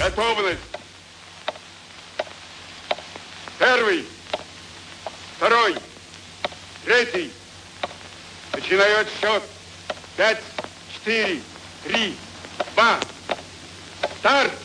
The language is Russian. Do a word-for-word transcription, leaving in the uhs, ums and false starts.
Готовность. Первый, второй, третий. Начинает счет. Пять, четыре, три, два. Старт!